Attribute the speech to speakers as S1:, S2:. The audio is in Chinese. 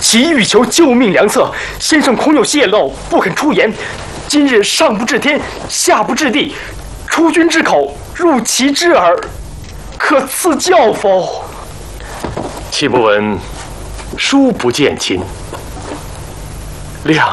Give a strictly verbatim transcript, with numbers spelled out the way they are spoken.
S1: 其欲求救命良策，先生恐有泄露，不肯出言。今日上不至天，下不至地，出君之口，入其之耳，可赐教否？
S2: 岂不闻书不见亲，量